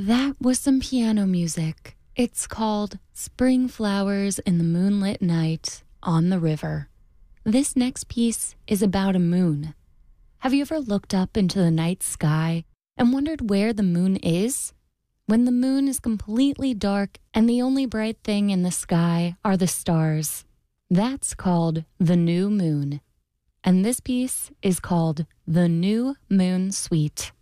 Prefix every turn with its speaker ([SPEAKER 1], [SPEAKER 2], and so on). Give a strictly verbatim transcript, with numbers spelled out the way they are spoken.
[SPEAKER 1] That was some piano music. It's called Spring Flowers in the Moonlit Night on the River. This next piece is about a moon. Have you ever looked up into the night sky and wondered where the moon is? When the moon is completely dark and the only bright thing in the sky are the stars. That's called the new moon. And this piece is called The New Moon Suite.